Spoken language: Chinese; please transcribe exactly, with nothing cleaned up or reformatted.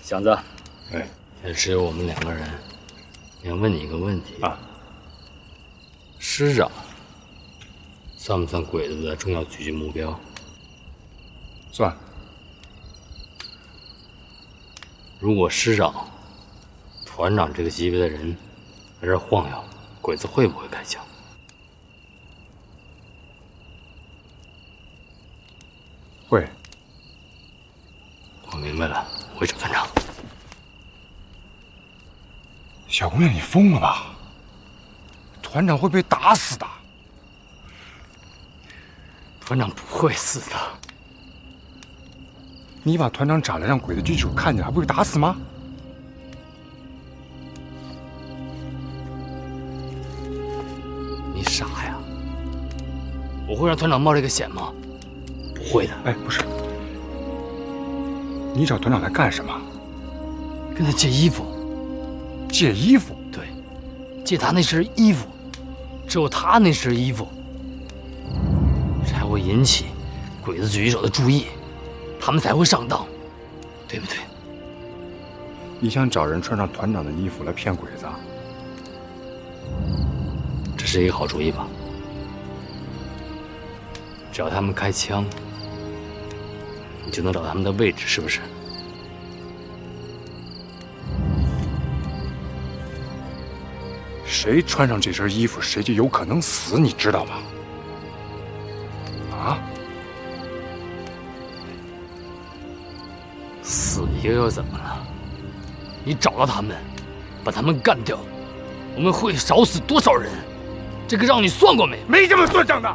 祥子， 哎， 现在只有我们两个人，我想问你一个问题啊。 师长算不算鬼子的重要狙击目标？ 算。 如果师长、团长这个级别的人在这儿晃悠，鬼子会不会开枪？ 会。 我明白了，我会找团长。 小姑娘，你疯了吧？团长会被打死的。 团长不会死的。 你把团长炸了，让鬼子狙击手看见，还不被打死吗？ 你傻呀！我会让团长冒这个险吗？不会的。 哎，不是，你找团长来干什么？ 跟他借衣服。 借衣服？ 对，借他那身衣服，只有他那身衣服才会引起鬼子狙击手的注意，他们才会上当，对不对？ 你想找人穿上团长的衣服来骗鬼子？ 这是一个好主意吧？只要他们开枪，你就能找到他们的位置，是不是？ 谁穿上这身衣服，谁就有可能死，你知道吗？啊？ 死一个又怎么了？你找到他们，把他们干掉，我们会少死多少人？这个账你算过没？ 没这么算账的。